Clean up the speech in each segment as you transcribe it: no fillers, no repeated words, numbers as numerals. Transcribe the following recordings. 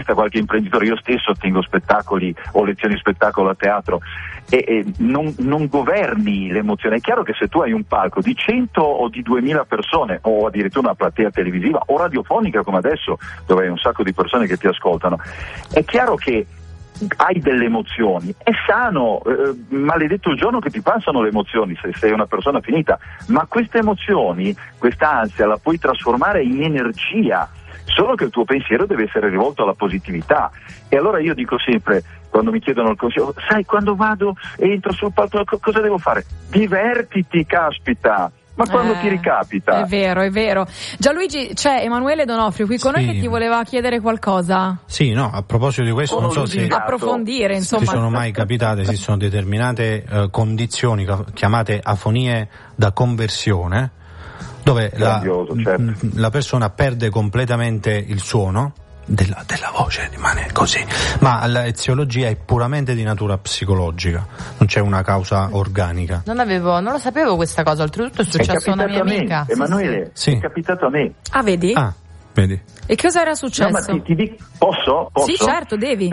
artista, qualche imprenditore, io stesso tengo spettacoli o lezioni di spettacolo a teatro, e non governi l'emozione. È chiaro che se tu hai un palco di 100 o di 2000 persone, o addirittura una platea televisiva o radiofonica come adesso, dove hai un sacco di persone che ti ascoltano, è chiaro che hai delle emozioni, è sano, maledetto il giorno che ti passano le emozioni se sei una persona finita, ma queste emozioni, questa ansia la puoi trasformare in energia, solo che il tuo pensiero deve essere rivolto alla positività. E allora io dico sempre, quando mi chiedono il consiglio, sai, quando vado e entro sul palco cosa devo fare? Divertiti, caspita! Ma quando ti ricapita? È vero. Gianluigi, c'è Emanuele Donofrio qui con noi che ti voleva chiedere qualcosa. Sì, no, a proposito di questo, non so se approfondire, insomma. Ti sono mai capitate, esistono determinate condizioni chiamate afonie da conversione, dove la persona perde completamente il suono della voce, rimane così, ma l'eziologia è puramente di natura psicologica, non c'è una causa organica. Non lo sapevo questa cosa, oltretutto è successo a una mia amica. Emanuele, sì. È capitato a me. Ah, vedi? Vedi. E cosa era successo? No, ma ti dico, posso? Sì, certo, devi.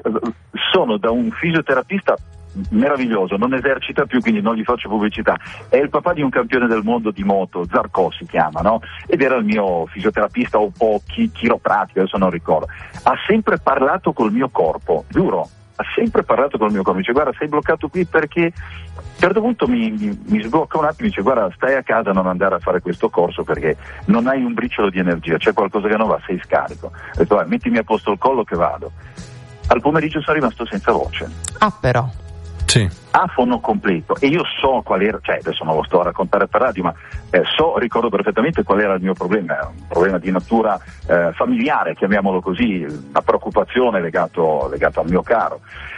Sono da un fisioterapista meraviglioso, non esercita più, quindi non gli faccio pubblicità, è il papà di un campione del mondo di moto, Zarco si chiama, no? Ed era il mio fisioterapista o chiropratico, adesso non ricordo. Ha sempre parlato col mio corpo, giuro, ha sempre parlato col mio corpo, mi dice guarda sei bloccato qui perché, a un certo punto mi sblocca un attimo, mi dice guarda stai a casa, non andare a fare questo corso perché non hai un briciolo di energia, c'è qualcosa che non va, sei scarico. Ho detto mettimi a posto il collo che vado. Al pomeriggio sono rimasto senza voce. Però sì. Afono completo, e io so qual era, cioè adesso non lo sto a raccontare per radio, ma ricordo perfettamente qual era il mio problema, un problema di natura familiare, chiamiamolo così, una preoccupazione legato al mio caro.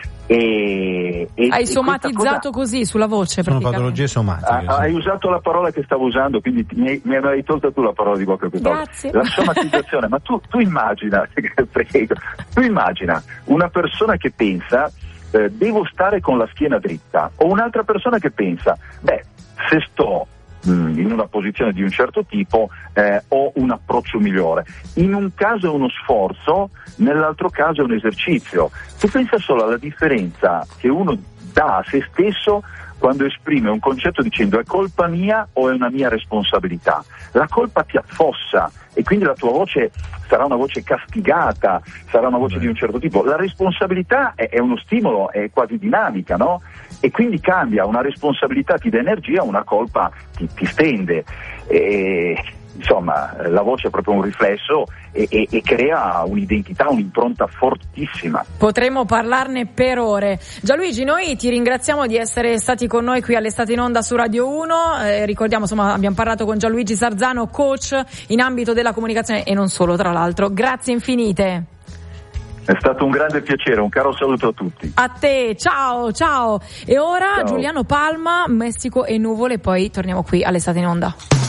Hai somatizzato così sulla voce? Sono patologie somatiche. Hai usato la parola che stavo usando, quindi mi hai tolto tu la parola di bocca più tardi. Grazie. La somatizzazione, ma tu immagina, prego, tu immagina una persona che pensa devo stare con la schiena dritta, o un'altra persona che pensa se sto in una posizione di un certo tipo ho un approccio migliore. In un caso è uno sforzo, nell'altro caso è un esercizio. Tu pensa solo alla differenza che uno dà a se stesso quando esprime un concetto dicendo è colpa mia o è una mia responsabilità. La colpa ti affossa e quindi la tua voce sarà una voce castigata, sarà una voce di un certo tipo. La responsabilità è uno stimolo, è quasi dinamica, no? E quindi cambia, una responsabilità ti dà energia, una colpa ti stende. Insomma, la voce è proprio un riflesso e crea un'identità, un'impronta fortissima. Potremmo parlarne per ore. Gianluigi, noi ti ringraziamo di essere stati con noi qui all'Estate in Onda su Radio 1. Ricordiamo, insomma, abbiamo parlato con Gianluigi Sarzano, coach in ambito della comunicazione e non solo, tra l'altro. Grazie infinite. È stato un grande piacere, un caro saluto a tutti. A te, ciao. E ora ciao. Giuliano Palma, Messico e nuvole, poi torniamo qui all'Estate in Onda.